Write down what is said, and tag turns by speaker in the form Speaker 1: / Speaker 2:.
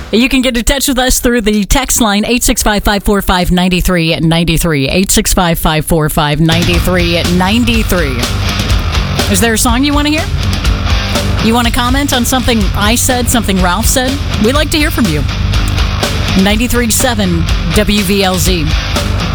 Speaker 1: You can get in touch with us through the text line 865-545-9393. 865-545-9393. Is there a song you want to hear? You want to comment on something I said, something Ralph said? We'd like to hear from you. 93.7 WVLZ.